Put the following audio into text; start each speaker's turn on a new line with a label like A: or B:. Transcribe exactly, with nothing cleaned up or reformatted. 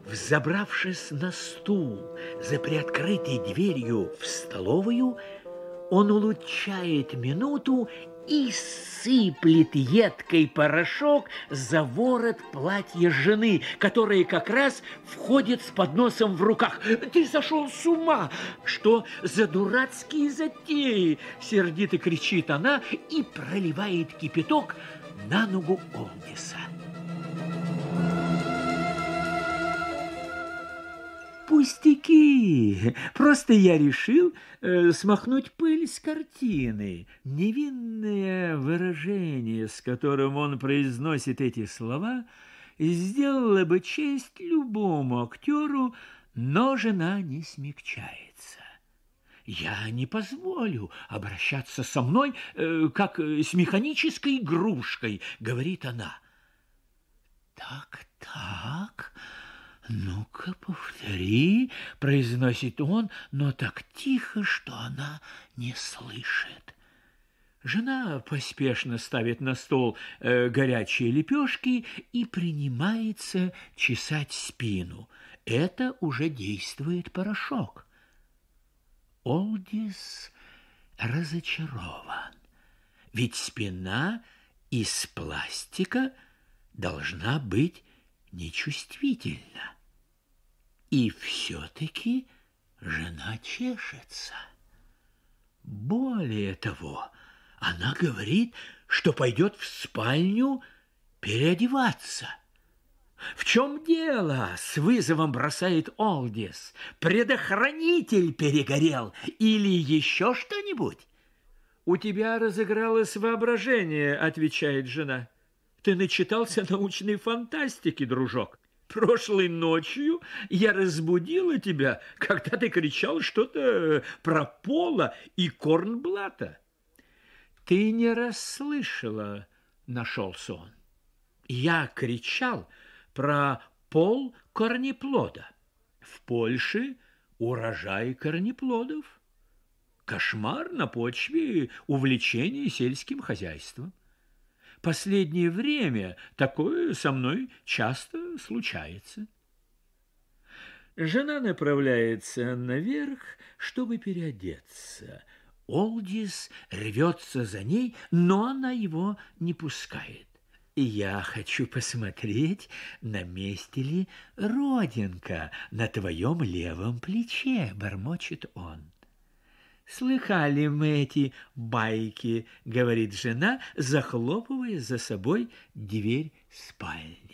A: Взобравшись на стул за приоткрытой дверью в столовую, он улучшает минуту и сыплет едкий порошок за ворот платья жены, которая как раз входит с подносом в руках. «Ты сошел с ума! Что за дурацкие затеи?» — сердито кричит она и проливает кипяток на ногу Олдиса. «Пустяки! Просто я решил э, смахнуть пыль с картины». Невинное выражение, с которым он произносит эти слова, сделало бы честь любому актеру, но жена не смягчается. «Я не позволю обращаться со мной, э, как с механической игрушкой», — говорит она. «Так, так... ну-ка, повтори», — произносит он, но так тихо, что она не слышит. Жена поспешно ставит на стол э, горячие лепешки и принимается чесать спину. Это уже действует порошок. Олдис разочарован, ведь спина из пластика должна быть нечувствительна. И все-таки жена чешется. Более того, она говорит, что пойдет в спальню переодеваться. «В чем дело?» — с вызовом бросает Олдис. «Предохранитель перегорел или еще что-нибудь?» «У тебя разыгралось воображение», — отвечает жена. «Ты начитался научной фантастики, дружок. Прошлой ночью я разбудила тебя, когда ты кричал что-то про Пола и Корнблата». «Ты не расслышала», — нашелся он. «Я кричал про Пол корнеплода. В Польше урожай корнеплодов. Кошмар на почве увлечения сельским хозяйством. Последнее время такое со мной часто случается». Жена направляется наверх, чтобы переодеться. Олдис рвется за ней, но она его не пускает. «Я хочу посмотреть, на месте ли родинка на твоем левом плече», — бормочет он. «Слыхали мы эти байки», — говорит жена, захлопывая за собой дверь спальни.